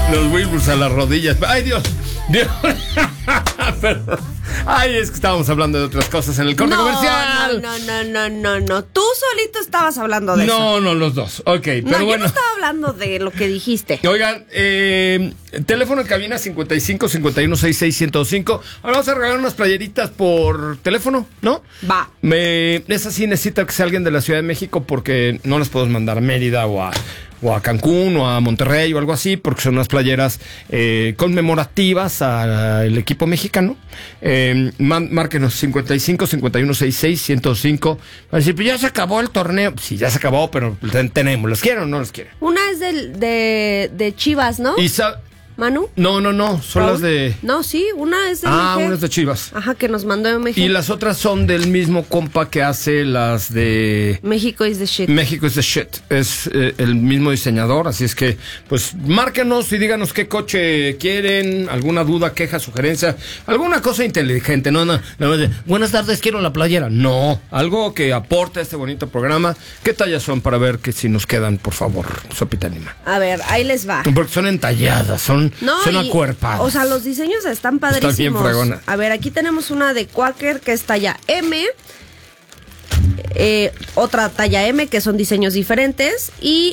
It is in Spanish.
Los Wilburs a las rodillas. ¡Ay, Dios! Perdón. Ay, es que estábamos hablando de otras cosas en el corte comercial. No. Tú solito estabas hablando de eso. No, los dos. Ok, pero yo bueno. no estaba hablando de lo que dijiste. Oigan, teléfono en cabina 55 51 66 1025. Ahora vamos a regalar unas playeritas por teléfono, ¿no? Va. Esa sí necesita que sea alguien de la Ciudad de México porque no las podemos mandar a Mérida o a Cancún o a Monterrey o algo así, porque son unas playeras conmemorativas al equipo mexicano. Márquenos 55 51 66 1025. Van a decir, pues ya se acabó el torneo. Sí, ya se acabó, pero tenemos. ¿Los quieren o no los quieren? Una es de Chivas, ¿no? ¿Manu? No, son ¿Raúl? las de... No, sí, una es de una es de Chivas. Ajá, que nos mandó MG. Y las otras son del mismo compa que hace las de... México is the shit. México is the shit. Es el mismo diseñador, así es que, pues, márquenos y díganos qué coche quieren, alguna duda, queja, sugerencia, alguna cosa inteligente, no, buenas tardes, quiero la playera. No, algo que aporte a este bonito programa. ¿Qué tallas son para ver que si nos quedan, por favor, Sopita Lima? A ver, ahí les va. Porque son entalladas, son acuerpadas. O sea, los diseños están padrísimos. Está bien fregona. A ver, aquí tenemos una de Quaker que es talla M. Otra talla M, que son diseños diferentes. Y